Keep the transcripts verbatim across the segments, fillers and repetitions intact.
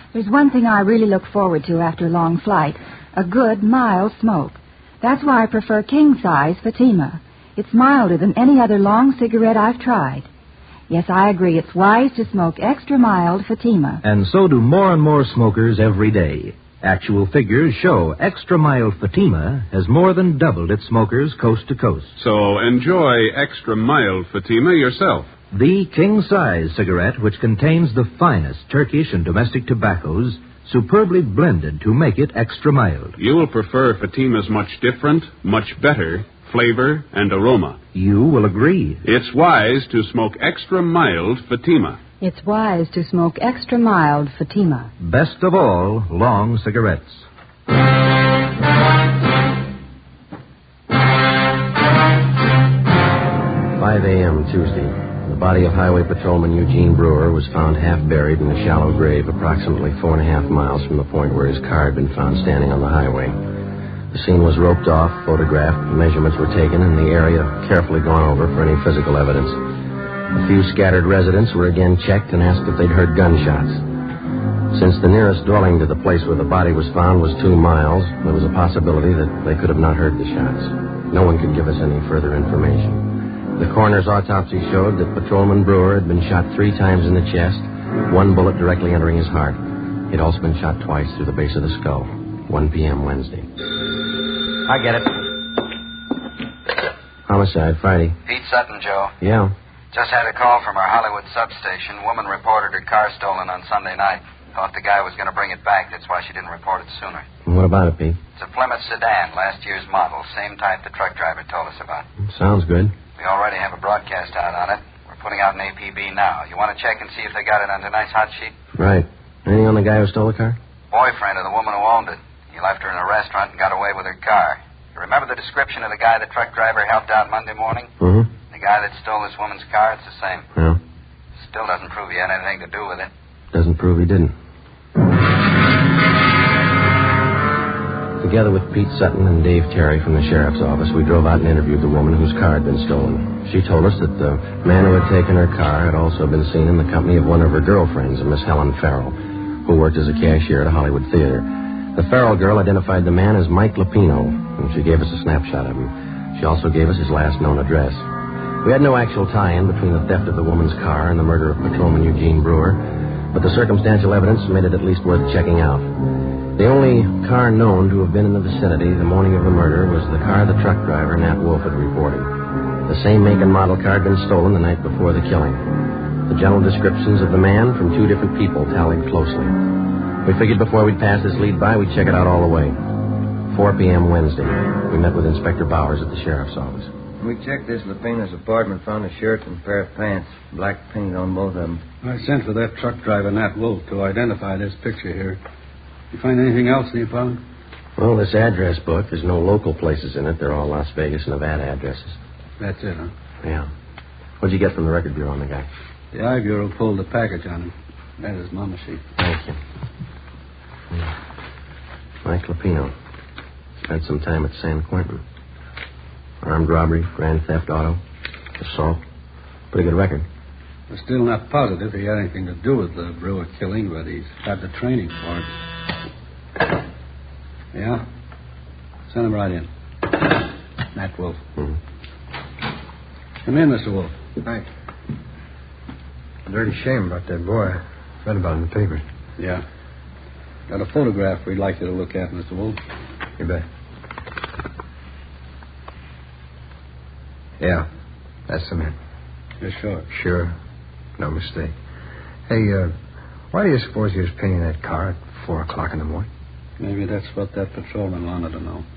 There's one thing I really look forward to after a long flight, a good, mild smoke. That's why I prefer king-size Fatima. It's milder than any other long cigarette I've tried. Yes, I agree. It's wise to smoke extra mild Fatima. And so do more and more smokers every day. Actual figures show extra mild Fatima has more than doubled its smokers coast to coast. So enjoy extra mild Fatima yourself. The king-size cigarette, which contains the finest Turkish and domestic tobaccos, superbly blended to make it extra mild. You will prefer Fatima's much different, much better flavor and aroma. You will agree. It's wise to smoke extra mild Fatima. It's wise to smoke extra mild Fatima. Best of all, long cigarettes. five a.m. Tuesday. The body of Highway Patrolman Eugene Brewer was found half buried in a shallow grave approximately four and a half miles from the point where his car had been found standing on the highway. The scene was roped off, photographed, measurements were taken, and the area carefully gone over for any physical evidence. A few scattered residents were again checked and asked if they'd heard gunshots. Since the nearest dwelling to the place where the body was found was two miles, there was a possibility that they could have not heard the shots. No one could give us any further information. The coroner's autopsy showed that Patrolman Brewer had been shot three times in the chest, one bullet directly entering his heart. He'd also been shot twice through the base of the skull. one p.m. Wednesday. I get it. Homicide, Friday. Pete Sutton, Joe. Yeah. Just had a call from our Hollywood substation. Woman reported her car stolen on Sunday night. Thought the guy was going to bring it back. That's why she didn't report it sooner. And what about it, Pete? It's a Plymouth sedan, last year's model. Same type the truck driver told us about. Sounds good. We already have a broadcast out on it. We're putting out an A P B now. You want to check and see if they got it on tonight's hot sheet? Right. Anything on the guy who stole the car? Boyfriend of the woman who owned it. He left her in a restaurant and got away with her car. You remember the description of the guy the truck driver helped out Monday morning? Mm-hmm. The guy that stole this woman's car, it's the same. Yeah. Still doesn't prove he had anything to do with it. Doesn't prove he didn't. Together with Pete Sutton and Dave Terry from the sheriff's office, we drove out and interviewed the woman whose car had been stolen. She told us that the man who had taken her car had also been seen in the company of one of her girlfriends, a Miss Helen Farrell, who worked as a cashier at a Hollywood theater. The Farrell girl identified the man as Mike Lapino, and she gave us a snapshot of him. She also gave us his last known address. We had no actual tie-in between the theft of the woman's car and the murder of Patrolman Eugene Brewer, but the circumstantial evidence made it at least worth checking out. The only car known to have been in the vicinity the morning of the murder was the car the truck driver, Nat Wolf, had reported. The same make and model car had been stolen the night before the killing. The general descriptions of the man from two different people tallied closely. We figured before we'd pass this lead by, we'd check it out all the way. four p.m. Wednesday. We met with Inspector Bowers at the sheriff's office. We checked this Lapino's apartment, found a shirt and a pair of pants, black paint on both of them. I sent for that truck driver, Nat Wolf, to identify this picture here. You find anything else in the apartment? Well, this address book, there's no local places in it. They're all Las Vegas, Nevada addresses. That's it, huh? Yeah. What'd you get from the record bureau on the guy? The I Bureau pulled the package on him. That is Mama sheet. Thank you. Yeah. Mike Lapino. Spent some time at San Quentin. Armed robbery, grand theft auto, assault. Pretty good record. We're still not positive he had anything to do with the Brewer killing, but he's got the training for it. Yeah? Send him right in. Nat Wolf. Mm-hmm. Come in, Mister Wolf. Thanks. A dirty shame about that boy. I read about it in the paper. Yeah. Got a photograph we'd like you to look at, Mister Wolf. You bet. Yeah, that's the man. You're sure? Sure. No mistake. Hey, uh, why do you suppose he was painting that car at four o'clock in the morning? Maybe that's what that patrolman wanted to know.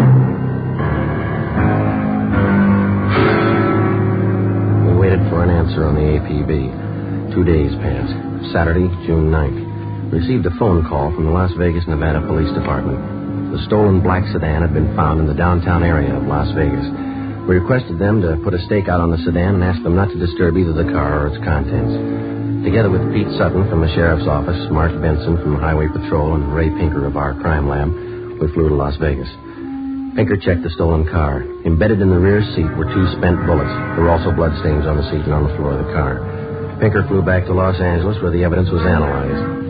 We waited for an answer on the A P B. Two days passed. Saturday, June ninth. Received a phone call from the Las Vegas, Nevada Police Department. The stolen black sedan had been found in the downtown area of Las Vegas. We requested them to put a stake out on the sedan and asked them not to disturb either the car or its contents. Together with Pete Sutton from the sheriff's office, Mark Benson from Highway Patrol, and Ray Pinker of our crime lab, we flew to Las Vegas. Pinker checked the stolen car. Embedded in the rear seat were two spent bullets. There were also bloodstains on the seat and on the floor of the car. Pinker flew back to Los Angeles where the evidence was analyzed.